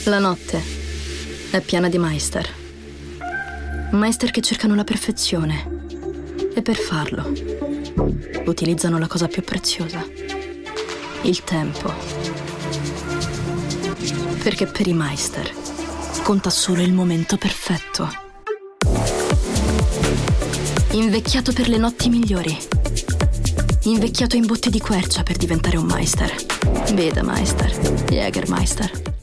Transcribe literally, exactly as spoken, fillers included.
La notte è piena di Meister. Meister che cercano la perfezione e per farlo utilizzano la cosa più preziosa, il tempo. Perché per i Meister conta solo il momento perfetto. Invecchiato per le notti migliori. Invecchiato in botti di quercia per diventare un Meister. Veda Meister, Jägermeister.